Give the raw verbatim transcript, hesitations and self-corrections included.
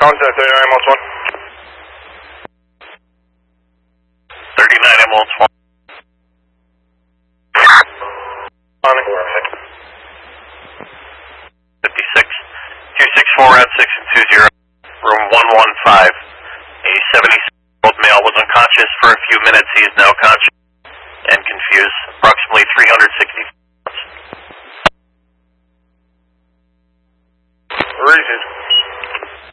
Contact thirty-nine ambulance one. thirty-nine ambulance one. fifty-six. two six four at six and two zero. Room one one five. A seventy-year-old male was unconscious for a few minutes. He is now conscious and confused. Approximately three hundred sixty. Reason.